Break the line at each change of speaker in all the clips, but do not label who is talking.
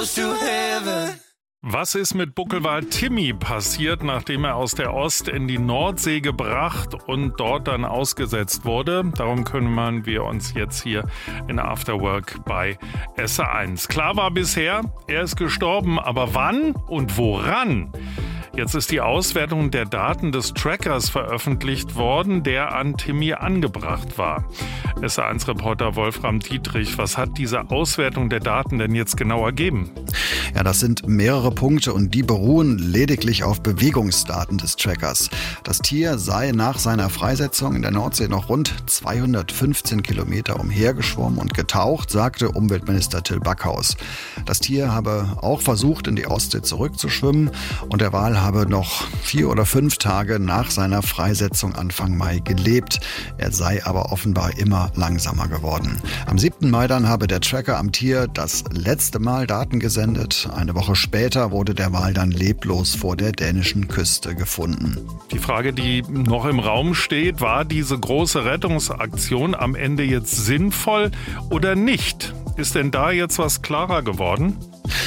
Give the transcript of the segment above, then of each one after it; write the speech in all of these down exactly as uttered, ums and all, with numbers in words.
close to heaven.
Was ist mit Buckelwal Timmy passiert, nachdem er aus der Ost in die Nordsee gebracht und dort dann ausgesetzt wurde? Darum kümmern wir uns jetzt hier in After Work bei S R eins. Klar war bisher, er ist gestorben, aber wann und woran? Jetzt ist die Auswertung der Daten des Trackers veröffentlicht worden, der an Timmy angebracht war. S R eins Reporter Wolfram Dietrich, was hat diese Auswertung der Daten denn jetzt genau ergeben?
Ja, das sind mehrere Punkte und die beruhen lediglich auf Bewegungsdaten des Trackers. Das Tier sei nach seiner Freisetzung in der Nordsee noch rund zweihundertfünfzehn Kilometer umhergeschwommen und getaucht, sagte Umweltminister Till Backhaus. Das Tier habe auch versucht, in die Ostsee zurückzuschwimmen und der Wal habe noch vier oder fünf Tage nach seiner Freisetzung Anfang Mai gelebt. Er sei aber offenbar immer langsamer geworden. Am siebten Mai dann habe der Tracker am Tier das letzte Mal Daten gesendet. Eine Woche später wurde der Wal dann leblos vor der dänischen Küste gefunden.
Die Frage, die noch im Raum steht, war diese große Rettungsaktion am Ende jetzt sinnvoll oder nicht? Ist denn da jetzt was klarer geworden?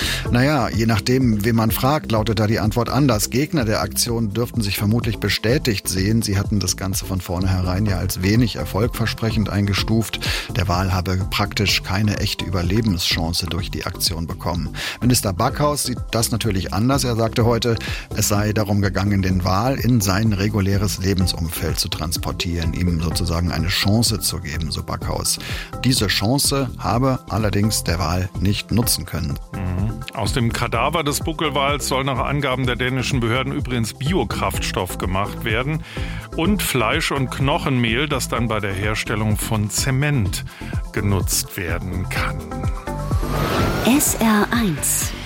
Naja, je nachdem, wen man fragt, lautet da die Antwort anders. Gegner der Aktion dürften sich vermutlich bestätigt sehen. Sie hatten das Ganze von vornherein ja als wenig erfolgversprechend eingestuft. Der Wal habe praktisch keine echte Überlebenschance durch die Aktion bekommen. Minister Backhaus sieht das natürlich anders. Er sagte heute, es sei darum gegangen, den Wal in sein reguläres Lebensumfeld zu transportieren, ihm sozusagen eine Chance zu geben, so Backhaus. Diese Chance habe allerdings der Wal nicht nutzen können.
Aus dem Kadaver des Buckelwals soll nach Angaben der dänischen Behörden übrigens Biokraftstoff gemacht werden und Fleisch- und Knochenmehl, das dann bei der Herstellung von Zement genutzt werden kann.
S R eins